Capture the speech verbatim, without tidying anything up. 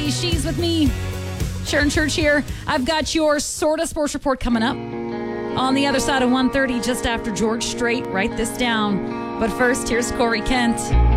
Molly. She's with me. Sharon Church here. I've got your Sorta Sports Report coming up on the other side of one thirty, just after George Strait. Write this down. But first, here's Corey Kent.